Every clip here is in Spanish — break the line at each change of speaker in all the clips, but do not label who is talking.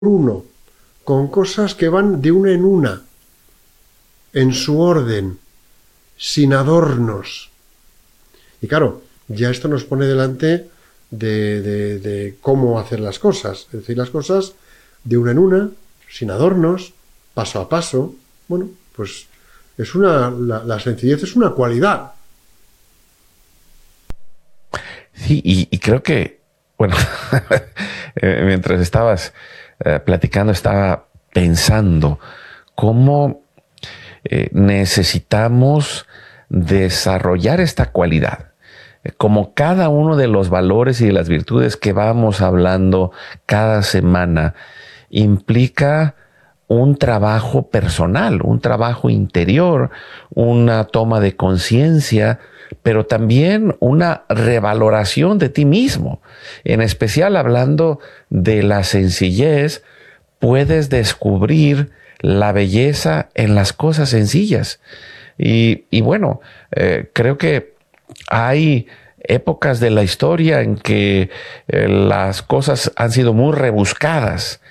uno, con cosas que van de una, en su orden, sin adornos. Y claro, ya esto nos pone delante de cómo hacer las cosas. Es decir, las cosas de una en una, sin adornos, paso a paso. Bueno, pues la sencillez es una cualidad.
Sí, y creo que, bueno, mientras estabas platicando, estaba pensando cómo necesitamos desarrollar esta cualidad. Como cada uno de los valores y de las virtudes que vamos hablando cada semana implica un trabajo personal, un trabajo interior, una toma de conciencia, pero también una revaloración de ti mismo. En especial hablando de la sencillez, puedes descubrir la belleza en las cosas sencillas. Y bueno, creo que hay épocas de la historia en que las cosas han sido muy rebuscadas,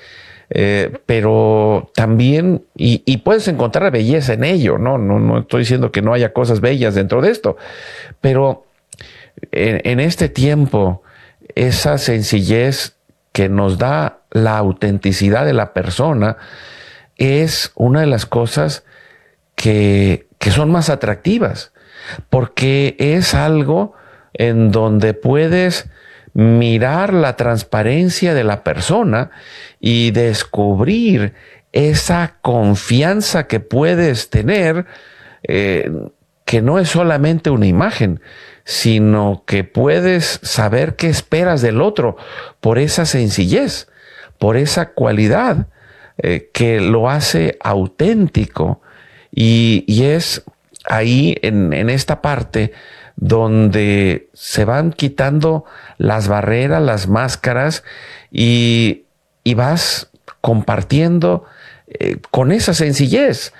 pero también, y puedes encontrar belleza en ello, no estoy diciendo que no haya cosas bellas dentro de esto, pero en este tiempo, esa sencillez que nos da la autenticidad de la persona es una de las cosas que son más atractivas, porque es algo en donde puedes mirar la transparencia de la persona y descubrir esa confianza que puedes tener, que no es solamente una imagen, sino que puedes saber qué esperas del otro por esa sencillez, por esa cualidad que lo hace auténtico. Y es ahí en esta parte donde se van quitando las barreras, las máscaras y vas compartiendo con esa sencillez,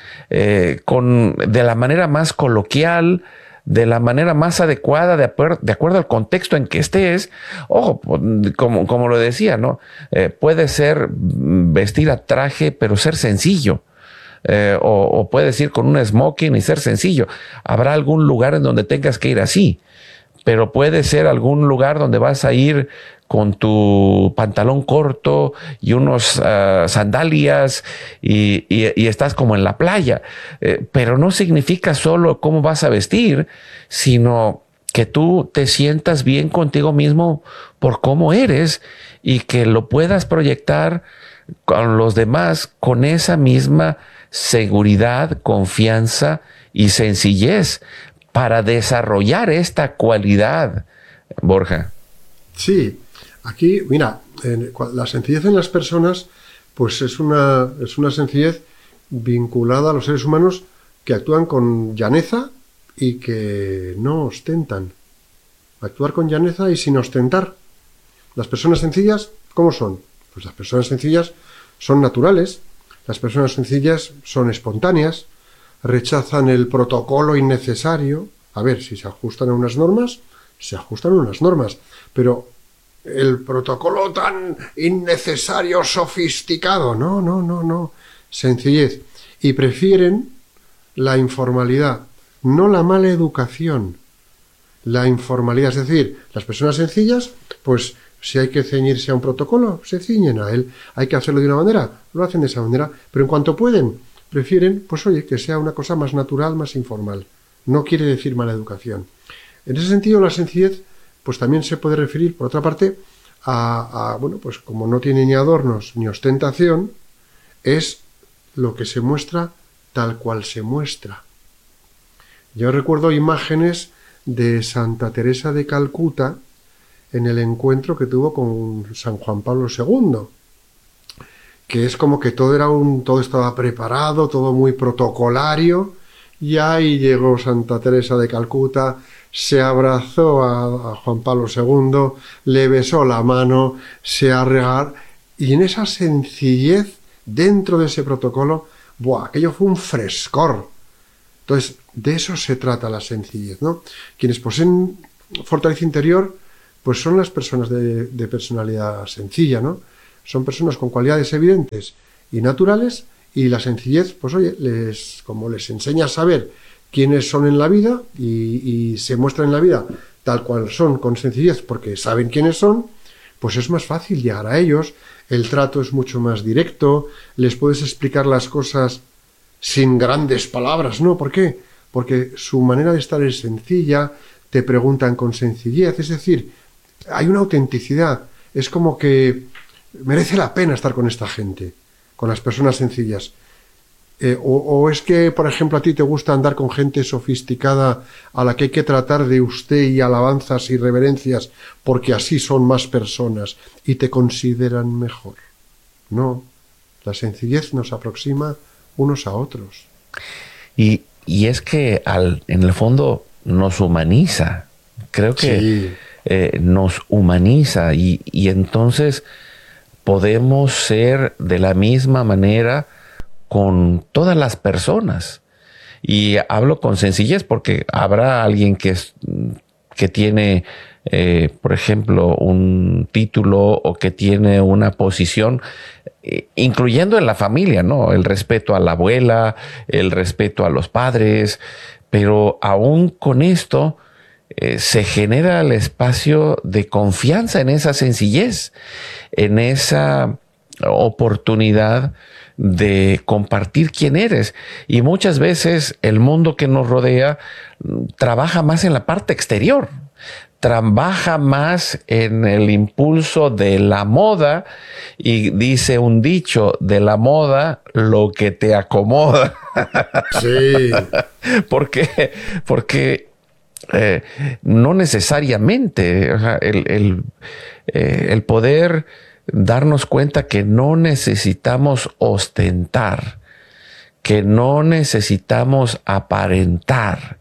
de la manera más coloquial, de la manera más adecuada, de acuerdo al contexto en que estés. Ojo, como lo decía, ¿no? Puede ser vestir a traje, pero ser sencillo. O puedes ir con un smoking y ser sencillo. Habrá algún lugar en donde tengas que ir así, pero puede ser algún lugar donde vas a ir con tu pantalón corto y unos sandalias y estás como en la playa. Pero no significa solo cómo vas a vestir, sino que tú te sientas bien contigo mismo por cómo eres y que lo puedas proyectar con los demás con esa misma seguridad, confianza y sencillez para desarrollar esta cualidad, Borja.
Sí, aquí, mira, la sencillez en las personas, pues es una sencillez vinculada a los seres humanos que actúan con llaneza y que no ostentan. Actuar con llaneza y sin ostentar. Las personas sencillas, ¿cómo son? Pues las personas sencillas son naturales, las personas sencillas son espontáneas, rechazan el protocolo innecesario. A ver, si se ajustan a unas normas, se ajustan a unas normas, pero el protocolo tan innecesario, sofisticado, no, sencillez. Y prefieren la informalidad, no la mala educación, la informalidad. Es decir, las personas sencillas, pues si hay que ceñirse a un protocolo, se ciñen a él. Hay que hacerlo de una manera, lo hacen de esa manera. Pero en cuanto pueden, prefieren, pues oye, que sea una cosa más natural, más informal. No quiere decir mala educación. En ese sentido, la sencillez, pues también se puede referir, por otra parte, bueno, pues como no tiene ni adornos ni ostentación, es lo que se muestra tal cual se muestra. Yo recuerdo imágenes de Santa Teresa de Calcuta en el encuentro que tuvo con San Juan Pablo II, que es como que todo estaba preparado, todo muy protocolario, y ahí llegó Santa Teresa de Calcuta, se abrazó a Juan Pablo II, le besó la mano, se arregló, y en esa sencillez, dentro de ese protocolo, ¡buah! Aquello fue un frescor. Entonces, de eso se trata la sencillez, ¿no? Quienes poseen fortaleza interior, pues son las personas de personalidad sencilla, ¿no? son personas con cualidades evidentes y naturales, y la sencillez, pues oye, como les enseña a saber quiénes son en la vida y se muestran en la vida tal cual son, con sencillez, porque saben quiénes son, pues es más fácil llegar a ellos, el trato es mucho más directo, les puedes explicar las cosas sin grandes palabras, ¿no? ¿Por qué? Porque su manera de estar es sencilla, te preguntan con sencillez, es decir, hay una autenticidad, es como que merece la pena estar con esta gente, con las personas sencillas. O es que, por ejemplo, a ti te gusta andar con gente sofisticada a la que hay que tratar de usted y alabanzas y reverencias porque así son más personas y te consideran mejor. No, la sencillez nos aproxima unos a otros.
Y es que en el fondo nos humaniza. Creo que nos humaniza y entonces podemos ser de la misma manera con todas las personas. Y hablo con sencillez porque habrá alguien que tiene, por ejemplo, un título o que tiene una posición, incluyendo en la familia, ¿no? El respeto a la abuela, el respeto a los padres, pero aún con esto se genera el espacio de confianza en esa sencillez, en esa oportunidad de compartir quién eres. Y muchas veces el mundo que nos rodea trabaja más en la parte exterior, trabaja más en el impulso de la moda, y dice un dicho, de la moda lo que te acomoda.
Sí.
¿Por qué? Porque no necesariamente, o sea, el poder darnos cuenta que no necesitamos ostentar, que no necesitamos aparentar,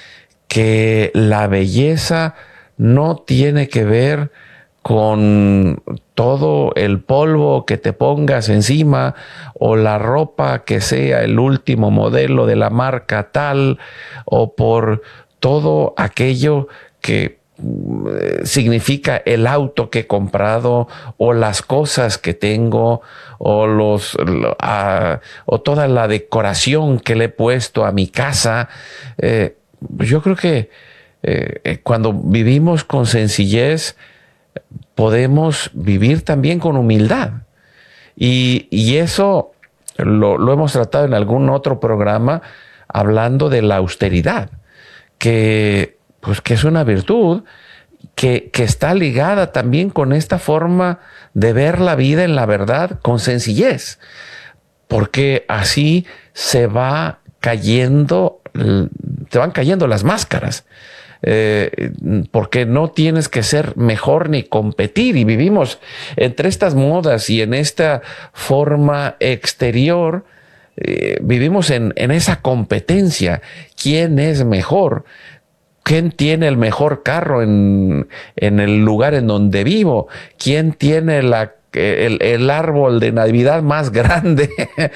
que la belleza no tiene que ver con todo el polvo que te pongas encima o la ropa que sea el último modelo de la marca tal, o por todo aquello que significa el auto que he comprado o las cosas que tengo o toda la decoración que le he puesto a mi casa. Yo creo que cuando vivimos con sencillez podemos vivir también con humildad, y eso lo hemos tratado en algún otro programa, hablando de la austeridad, que es una virtud que está ligada también con esta forma de ver la vida en la verdad con sencillez, porque así se van cayendo las máscaras, porque no tienes que ser mejor ni competir, y vivimos entre estas modas y en esta forma exterior. Vivimos en esa competencia. ¿Quién es mejor? ¿Quién tiene el mejor carro en el lugar en donde vivo? ¿Quién tiene el árbol de Navidad más grande?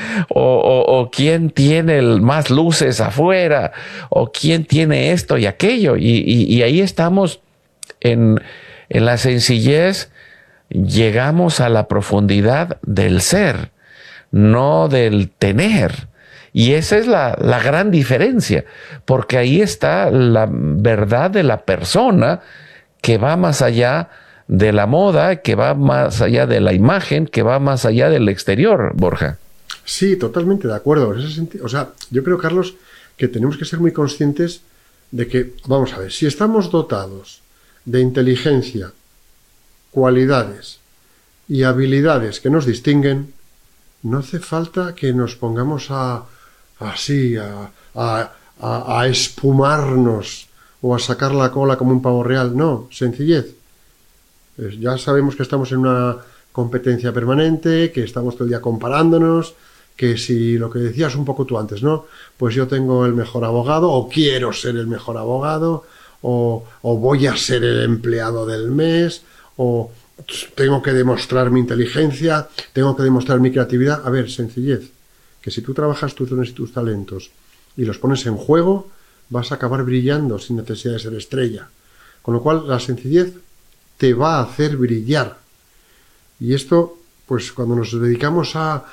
o quién tiene más luces afuera? ¿O quién tiene esto y aquello? Y ahí estamos en la sencillez. Llegamos a la profundidad del ser, no del tener. Y esa es la gran diferencia, porque ahí está la verdad de la persona, que va más allá de la moda, que va más allá de la imagen, que va más allá del exterior, Borja.
Sí, totalmente de acuerdo. En ese sentido, o sea, yo creo, Carlos, que tenemos que ser muy conscientes de que, vamos a ver, si estamos dotados de inteligencia, cualidades y habilidades que nos distinguen, no hace falta que nos pongamos a espumarnos o a sacar la cola como un pavo real. No, sencillez. Ya sabemos que estamos en una competencia permanente, que estamos todo el día comparándonos, que si lo que decías un poco tú antes, ¿no? Pues yo tengo el mejor abogado, o quiero ser el mejor abogado, o voy a ser el empleado del mes, o tengo que demostrar mi inteligencia, tengo que demostrar mi creatividad. A ver, sencillez. Que si tú trabajas tus dones y tus talentos y los pones en juego, vas a acabar brillando sin necesidad de ser estrella. Con lo cual, la sencillez te va a hacer brillar. Y esto pues cuando nos dedicamos a